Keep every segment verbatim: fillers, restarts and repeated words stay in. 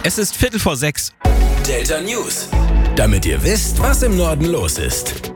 Es ist Viertel vor sechs. Delta News. Damit ihr wisst, was im Norden los ist.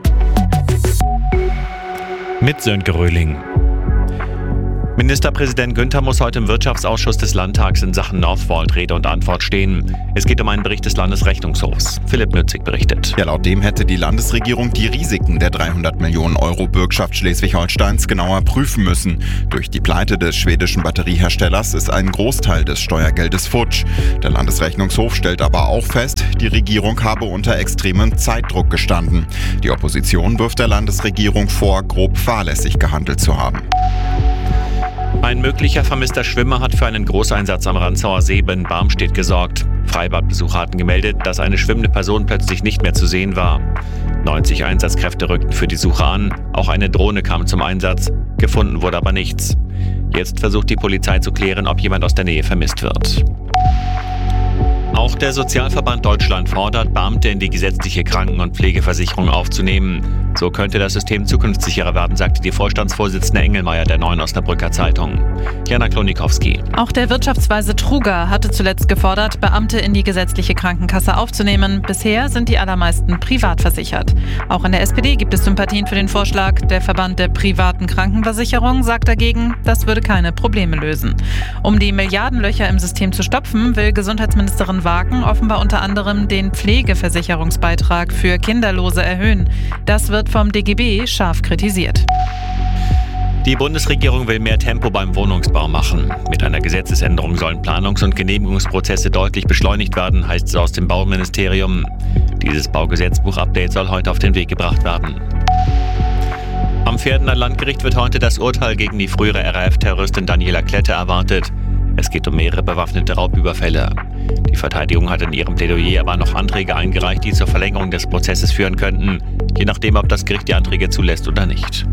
Mit Sönke Röhling. Ministerpräsident Günther muss heute im Wirtschaftsausschuss des Landtags in Sachen Northvolt Rede und Antwort stehen. Es geht um einen Bericht des Landesrechnungshofs. Philipp Nützig berichtet. Ja, laut dem hätte die Landesregierung die Risiken der dreihundert Millionen Euro Bürgschaft Schleswig-Holsteins genauer prüfen müssen. Durch die Pleite des schwedischen Batterieherstellers ist ein Großteil des Steuergeldes futsch. Der Landesrechnungshof stellt aber auch fest, die Regierung habe unter extremem Zeitdruck gestanden. Die Opposition wirft der Landesregierung vor, grob fahrlässig gehandelt zu haben. Ein möglicher vermisster Schwimmer hat für einen Großeinsatz am Ranzauer See in Barmstedt gesorgt. Freibadbesucher hatten gemeldet, dass eine schwimmende Person plötzlich nicht mehr zu sehen war. neunzig Einsatzkräfte rückten für die Suche an. Auch eine Drohne kam zum Einsatz. Gefunden wurde aber nichts. Jetzt versucht die Polizei zu klären, ob jemand aus der Nähe vermisst wird. Auch der Sozialverband Deutschland fordert, Beamte in die gesetzliche Kranken- und Pflegeversicherung aufzunehmen. So könnte das System zukunftssicherer werden, sagte die Vorstandsvorsitzende Engelmeier der Neuen Osnabrücker Zeitung. Jana Klonikowski. Auch der Wirtschaftsweise Truger hatte zuletzt gefordert, Beamte in die gesetzliche Krankenkasse aufzunehmen. Bisher sind die allermeisten privat versichert. Auch in der S P D gibt es Sympathien für den Vorschlag. Der Verband der privaten Krankenversicherung sagt dagegen, das würde keine Probleme lösen. Um die Milliardenlöcher im System zu stopfen, will Gesundheitsministerin Wagen offenbar unter anderem den Pflegeversicherungsbeitrag für Kinderlose erhöhen. Das wird vom D G B scharf kritisiert. Die Bundesregierung will mehr Tempo beim Wohnungsbau machen. Mit einer Gesetzesänderung sollen Planungs- und Genehmigungsprozesse deutlich beschleunigt werden, heißt es aus dem Bauministerium. Dieses Baugesetzbuch-Update soll heute auf den Weg gebracht werden. Am Pferdener Landgericht wird heute das Urteil gegen die frühere R A F-Terroristin Daniela Klette erwartet. Es geht um mehrere bewaffnete Raubüberfälle. Die Verteidigung hat in ihrem Plädoyer aber noch Anträge eingereicht, die zur Verlängerung des Prozesses führen könnten, je nachdem, ob das Gericht die Anträge zulässt oder nicht.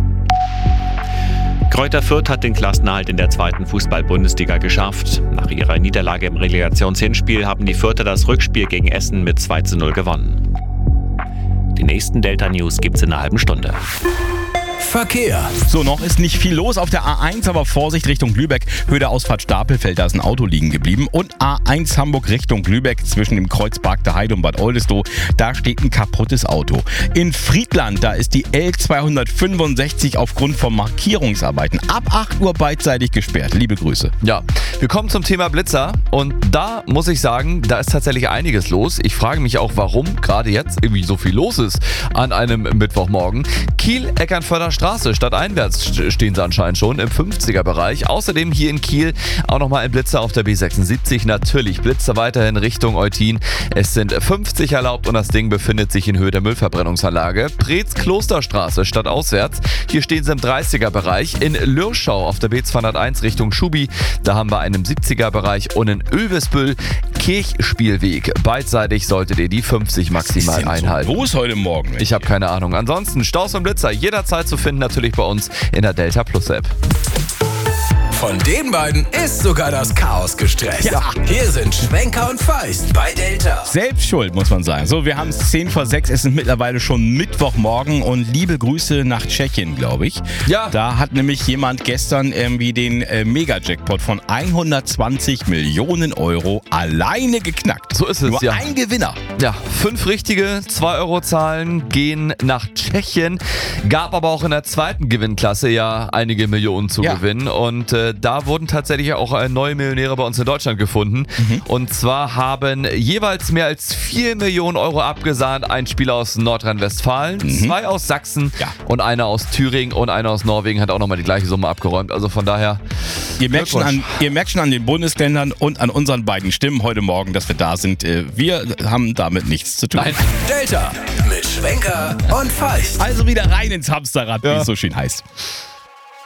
Greuther Fürth hat den Klassenerhalt in der zweiten Fußball-Bundesliga geschafft. Nach ihrer Niederlage im Relegationshinspiel haben die Fürther das Rückspiel gegen Essen mit zwei zu null gewonnen. Die nächsten Delta News gibt's in einer halben Stunde. Verkehr. So, noch ist nicht viel los auf der A eins, aber Vorsicht Richtung Lübeck. Höhe der Ausfahrt Stapelfeld, da ist ein Auto liegen geblieben. Und A eins Hamburg Richtung Lübeck zwischen dem Kreuz Barkter Heide und Bad Oldesloe, da steht ein kaputtes Auto. In Friedland, da ist die L zweihundertfünfundsechzig aufgrund von Markierungsarbeiten ab acht Uhr beidseitig gesperrt. Liebe Grüße. Ja, wir kommen zum Thema Blitzer und da muss ich sagen, da ist tatsächlich einiges los. Ich frage mich auch, warum gerade jetzt irgendwie so viel los ist an einem Mittwochmorgen. Kiel, Eckernförder Straße, stadteinwärts stehen sie anscheinend schon im fünfziger-Bereich. Außerdem hier in Kiel auch nochmal ein Blitzer auf der B sechsundsiebzig. Natürlich Blitzer weiterhin Richtung Eutin. Es sind fünfzig erlaubt und das Ding befindet sich in Höhe der Müllverbrennungsanlage. Preetz Klosterstraße stadtauswärts. Hier stehen sie im dreißiger-Bereich. In Lürschau auf der B zweihunderteins Richtung Schubi. Da haben wir einen im siebziger-Bereich und in Ölvesbüll Kirchspielweg. Beidseitig solltet ihr die fünfzig maximal einhalten. So, wo ist heute Morgen? Ich habe keine Ahnung. Ansonsten Staus und Blitzer jederzeit zu finden, natürlich bei uns in der Delta Plus App. Von den beiden ist sogar das Chaos gestresst. Ja. Hier sind Schwenker und Feist bei Delta. Selbst schuld, muss man sagen. So, wir haben es zehn vor sechs, es ist mittlerweile schon Mittwochmorgen und liebe Grüße nach Tschechien, glaube ich. Ja. Da hat nämlich jemand gestern irgendwie den äh, Mega-Jackpot von hundertzwanzig Millionen Euro alleine geknackt. So ist es, Nur ja. ein Gewinner. Ja, fünf richtige zwei Euro Zahlen gehen nach Tschechien. Gab aber auch in der zweiten Gewinnklasse ja einige Millionen zu Ja. gewinnen und äh, da wurden tatsächlich auch äh, neue Millionäre bei uns in Deutschland gefunden. Mhm. Und zwar haben jeweils mehr als vier Millionen Euro abgesahnt. Ein Spieler aus Nordrhein-Westfalen, Mhm. zwei aus Sachsen Ja. und einer aus Thüringen und einer aus Norwegen hat auch nochmal die gleiche Summe abgeräumt. Also von daher, Ihr merkt, schon an, Glückwunsch. ihr merkt schon an den Bundesländern und an unseren beiden Stimmen heute Morgen, dass wir da sind. Äh, Wir haben damit nichts zu tun. Nein. Delta mit Schwenker und Feist. Also wieder rein ins Hamsterrad, wie Ja. es so schön heißt.